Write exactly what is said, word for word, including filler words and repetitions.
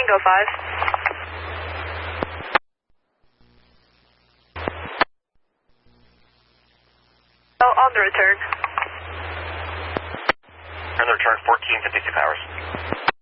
Tango five. Oh, on the return. On the return, fourteen fifty-six hours.